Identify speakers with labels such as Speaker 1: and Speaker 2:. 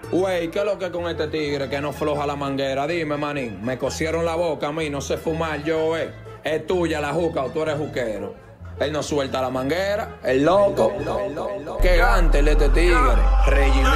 Speaker 1: Güey, ¿qué es lo que con este tigre que no floja la manguera? Dime, manín, me cosieron la boca a mí, no sé fumar yo, Es tuya la juca o tú eres juquero. Él no suelta la manguera, el loco. Qué gante este tigre. Regimiento.